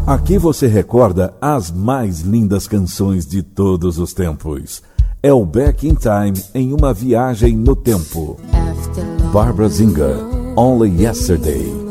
Aqui você recorda as mais lindas canções de todos os tempos. É o Back in Time em uma viagem no tempo. Barbara Singer, Only Yesterday.